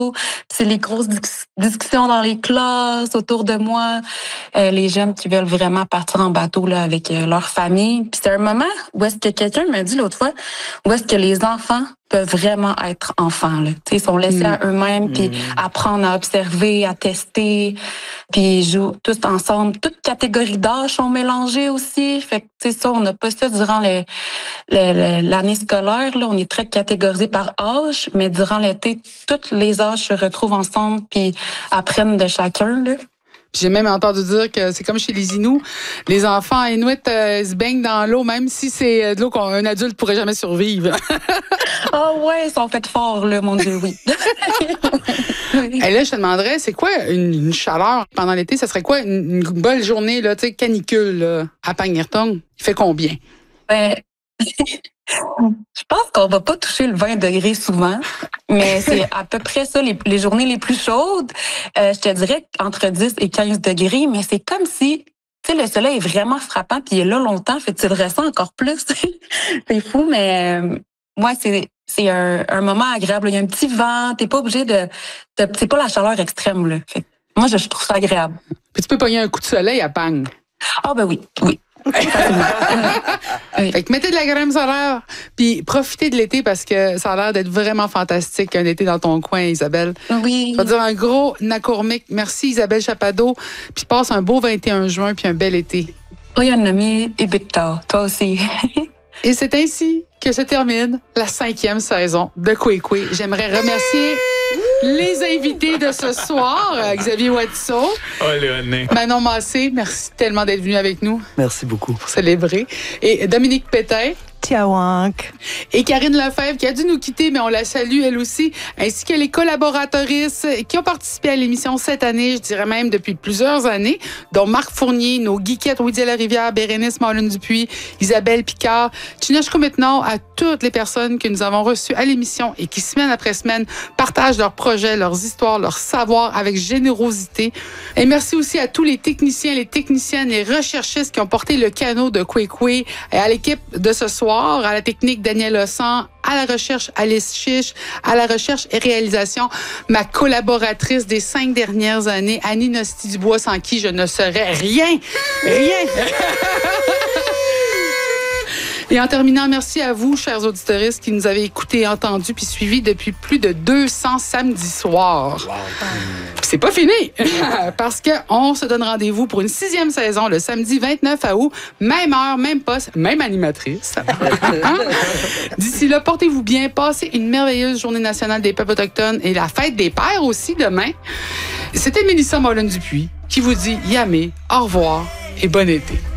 C'est les grosses discussions dans les classes, autour de moi. Les jeunes qui veulent vraiment partir en bateau là avec leur famille. Puis c'est un moment où est-ce que quelqu'un m'a dit l'autre fois, où est-ce que les enfants peuvent vraiment être enfants. Là. Ils sont laissés à eux-mêmes, puis apprendre à observer, à tester, puis ils jouent tous ensemble. Toutes catégories d'âge sont mélangées aussi. Fait que ça, on n'a pas ça durant l'année scolaire. Là, on est très catégorisé par âge, mais durant l'été, tous les âges se retrouvent ensemble puis apprennent de chacun. Là. J'ai même entendu dire que c'est comme chez les Inuits. Les enfants Inuits se baignent dans l'eau, même si c'est de l'eau qu'un adulte pourrait jamais survivre. Ah ouais, ils sont faits forts, là, mon Dieu, oui. Et là, je te demanderais, c'est quoi une chaleur pendant l'été? Ça serait quoi une belle journée, là, tu sais, canicule, là, à Pangnirtung? Il fait combien? Ben, je pense qu'on va pas toucher le 20 degrés souvent, mais c'est à peu près ça, les journées les plus chaudes. Je te dirais entre 10 et 15 degrés, mais c'est comme si, tu sais, le soleil est vraiment frappant puis il est là longtemps, fait que tu le ressens encore plus. C'est fou, mais moi, c'est un moment agréable. Il y a un petit vent, t'es pas obligé c'est pas la chaleur extrême, là. Fait que moi, je trouve ça agréable. Puis tu peux pogner un coup de soleil à Pang. Ah ben oui. Fait que mettez de la crème solaire, puis profitez de l'été parce que ça a l'air d'être vraiment fantastique un été dans ton coin, Isabelle. Oui. Je vais dire un gros nakourmik. Merci Isabelle Chapado, puis passe un beau 21 juin puis un bel été. Oui, un ami et toi aussi. Et c'est ainsi que se termine la 5e saison de Kwekwe. J'aimerais remercier les invités de ce soir, Xavier Watteau, Manon Massé, merci tellement d'être venu avec nous. Merci beaucoup. Pour célébrer. Et Dominique Pétain. Tiawank. Et Karine Lefebvre, qui a dû nous quitter, mais on la salue elle aussi, ainsi que les collaboratrices qui ont participé à l'émission cette année, je dirais même depuis plusieurs années, dont Marc Fournier, nos geekettes Woody Larivière, Bérénice Marlon-Dupuis, Isabelle Picard, Chinachko maintenant, à toutes les personnes que nous avons reçues à l'émission et qui, semaine après semaine, partagent leurs projets, leurs histoires, leurs savoirs avec générosité. Et merci aussi à tous les techniciens, les techniciennes, les recherchistes qui ont porté le canot de Kwekwe et à l'équipe de ce soir, à la technique Daniel Ossan, à la recherche Alice Chiche, à la recherche et réalisation ma collaboratrice des 5 dernières années, Annie Nosti-Dubois, sans qui je ne serais rien. Et en terminant, merci à vous, chers auditeurs, qui nous avez écoutés, entendus puis suivis depuis plus de 200 samedis soirs. Wow. C'est pas fini, parce qu'on se donne rendez-vous pour une 6e saison le samedi 29 août, même heure, même poste, même animatrice. D'ici là, portez-vous bien, passez une merveilleuse journée nationale des peuples autochtones et la fête des pères aussi demain. C'était Mélissa Marlon-Dupuis qui vous dit yamé, au revoir et bon été.